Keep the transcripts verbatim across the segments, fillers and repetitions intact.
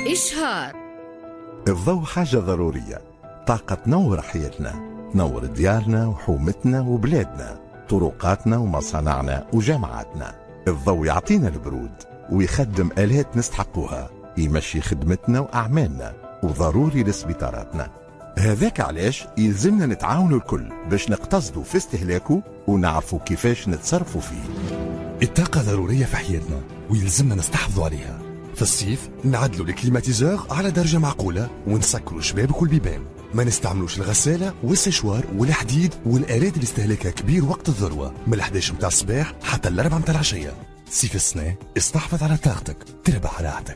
إشهار. الضوء حاجة ضرورية، طاقة تنور حياتنا، تنور ديارنا وحومتنا وبلادنا، طرقاتنا ومصانعنا وجامعاتنا. الضوء يعطينا البرود ويخدم آلات نستحقوها، يمشي خدمتنا وأعمالنا، وضروري لسبيطاراتنا. هذاك علاش يلزمنا نتعاونوا الكل باش نقتصدوا في استهلاكه ونعرفوا كيفاش نتصرفوا فيه. الطاقة ضرورية في حياتنا ويلزمنا نستحفظوا عليها. في الصيف نعدلوا الكليماتيزور على درجة معقولة ونسكروا شبابك والبيبان. ما نستعملوش الغسالة والسشوار والحديد والآلات اللي استهلاكها كبير وقت الذروة من الحداش متاع الصباح حتى الأربعة متاع العشية. صيف السنة استحفظ على طاقتك تربح راحتك.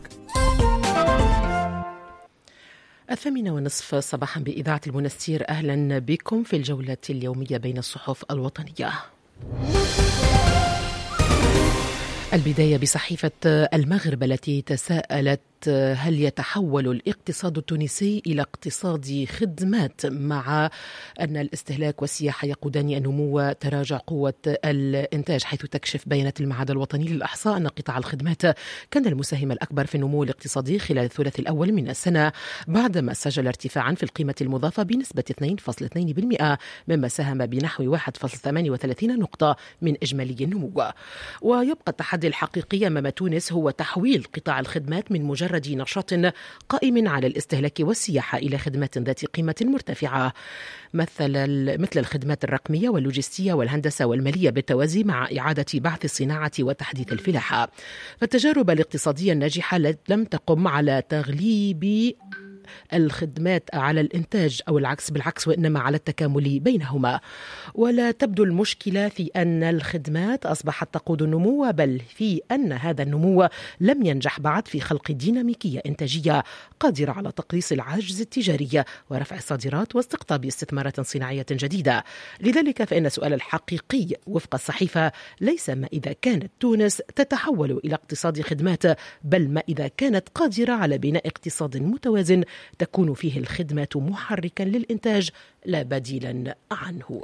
الثامنة والنصف صباحا بإذاعة المنستير، أهلا بكم في الجولة اليومية بين الصحف الوطنية. البداية بصحيفة المغرب التي تساءلت هل يتحول الاقتصاد التونسي إلى اقتصاد خدمات مع أن الاستهلاك والسياحة يقودان النمو. تراجع قوة الإنتاج، حيث تكشف بيانات المعهد الوطني للإحصاء أن قطاع الخدمات كان المساهم الأكبر في النمو الاقتصادي خلال الثلث الأول من السنة، بعدما سجل ارتفاعا في القيمة المضافة بنسبة اثنين فاصلة اثنين بالمئة، مما ساهم بنحو واحد فاصلة ثمانية وثلاثين نقطة من إجمالي النمو. ويبقى التحدي الحقيقي أمام تونس هو تحويل قطاع الخدمات من مجرد نشاط قائم على الاستهلاك والسياحة إلى خدمات ذات قيمة مرتفعة، مثل مثل الخدمات الرقمية واللوجستية والهندسة والمالية بالتوازي مع إعادة بعث الصناعة وتحديث الفلاحة. فالتجارب الاقتصادية الناجحة لم تقم على تغليب الخدمات على الإنتاج أو العكس بالعكس، وإنما على التكامل بينهما. ولا تبدو المشكلة في أن الخدمات أصبحت تقود النمو، بل في أن هذا النمو لم ينجح بعد في خلق ديناميكية إنتاجية قادرة على تقليص العجز التجاري ورفع الصادرات واستقطاب استثمارات صناعية جديدة. لذلك فإن السؤال الحقيقي وفق الصحيفة ليس ما إذا كانت تونس تتحول إلى اقتصاد خدمات، بل ما إذا كانت قادرة على بناء اقتصاد متوازن تكون فيه الخدمات محركا للإنتاج لا بديلا عنه.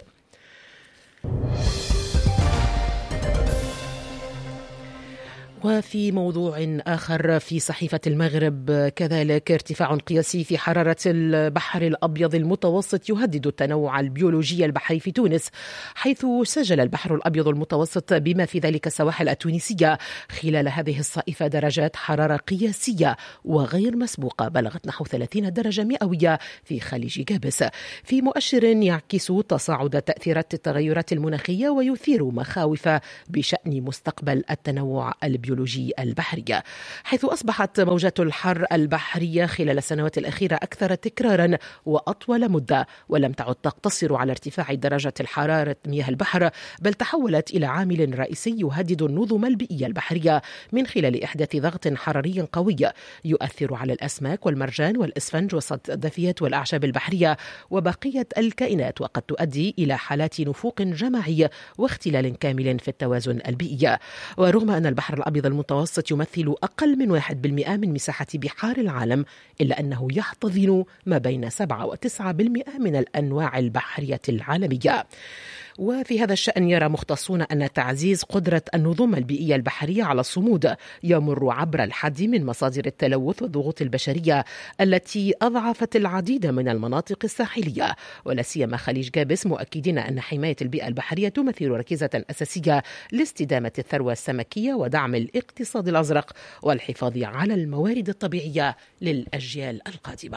وفي موضوع آخر في صحيفة المغرب كذلك، ارتفاع قياسي في حرارة البحر الأبيض المتوسط يهدد التنوع البيولوجي البحري في تونس، حيث سجل البحر الأبيض المتوسط بما في ذلك السواحل التونسية خلال هذه الصيفة درجات حرارة قياسية وغير مسبوقة بلغت نحو ثلاثين درجة مئوية في خليج جابس، في مؤشر يعكس تصاعد تأثيرات التغيرات المناخية ويثير مخاوف بشأن مستقبل التنوع البيولوجي البحرية، حيث أصبحت موجات الحر البحرية خلال السنوات الأخيرة أكثر تكرارا وأطول مدة، ولم تعد تقتصر على ارتفاع درجة الحرارة مياه البحر، بل تحولت إلى عامل رئيسي يهدد النظم البيئية البحرية من خلال إحداث ضغط حراري قوي يؤثر على الأسماك والمرجان والإسفنج والصدفيات والأعشاب البحرية وبقية الكائنات، وقد تؤدي إلى حالات نفوق جماعية واختلال كامل في التوازن البيئي. ورغم أن البحر الأبيض المتوسط يمثل أقل من واحد بالمئة من مساحة بحار العالم، إلا أنه يحتضن ما بين سبعة وتسعة بالمئة من الأنواع البحرية العالمية. وفي هذا الشأن يرى مختصون أن تعزيز قدرة النظم البيئية البحرية على الصمود يمر عبر الحد من مصادر التلوث والضغوط البشرية التي أضعفت العديد من المناطق الساحلية، ولا سيما خليج جابس، مؤكدين أن حماية البيئة البحرية تمثل ركيزة أساسية لاستدامة الثروة السمكية ودعم الاقتصاد الأزرق والحفاظ على الموارد الطبيعية للأجيال القادمة.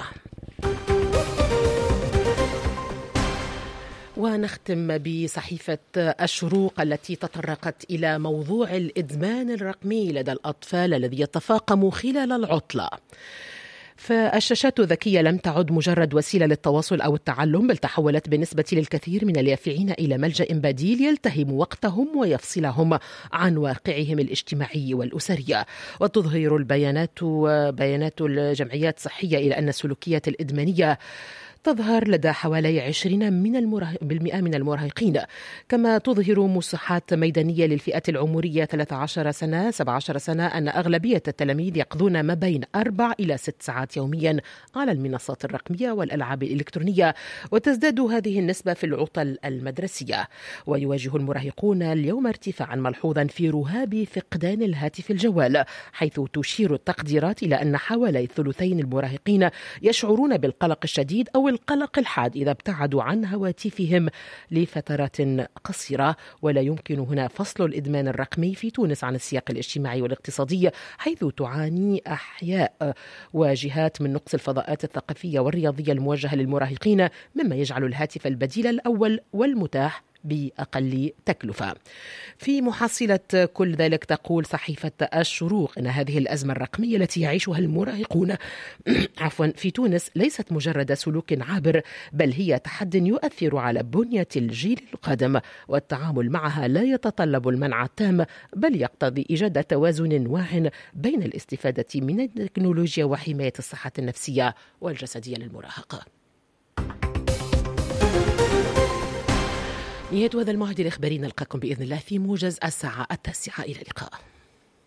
ونختم بصحيفة الشروق التي تطرقت إلى موضوع الإدمان الرقمي لدى الأطفال الذي يتفاقم خلال العطلة. فالشاشات الذكية لم تعد مجرد وسيلة للتواصل أو التعلم، بل تحولت بالنسبة للكثير من اليافعين إلى ملجأ بديل يلتهم وقتهم ويفصلهم عن واقعهم الاجتماعي والأسري. وتظهر البيانات بيانات الجمعيات الصحية إلى أن السلوكيات الإدمانية تظهر لدى حوالي عشرين بالمئة من المراهقين. كما تظهر مصحات ميدانية للفئة العمرية ثلاثة عشر سنة سبعة عشر سنة أن أغلبية التلاميذ يقضون ما بين أربع إلى ست ساعات يوميا على المنصات الرقمية والألعاب الإلكترونية، وتزداد هذه النسبة في العطل المدرسية. ويواجه المراهقون اليوم ارتفاعا ملحوظا في رهاب فقدان الهاتف الجوال، حيث تشير التقديرات إلى أن حوالي ثلثين المراهقين يشعرون بالقلق الشديد أو القلق الحاد إذا ابتعدوا عن هواتفهم لفترات قصيرة. ولا يمكن هنا فصل الإدمان الرقمي في تونس عن السياق الاجتماعي والاقتصادي، حيث تعاني أحياء وجهات من نقص الفضاءات الثقافية والرياضية الموجهة للمراهقين، مما يجعل الهاتف البديل الأول والمتاح بأقل تكلفة. في محصلة كل ذلك تقول صحيفة الشروق أن هذه الأزمة الرقمية التي يعيشها المراهقون عفوا في تونس ليست مجرد سلوك عابر، بل هي تحد يؤثر على بنية الجيل القادم، والتعامل معها لا يتطلب المنع التام، بل يقتضي إيجاد توازن واع بين الاستفادة من التكنولوجيا وحماية الصحة النفسية والجسدية للمراهقة. نهاية هذا الموعد الإخباري، نلقاكم بإذن الله في موجز الساعة التاسعة. إلى اللقاء.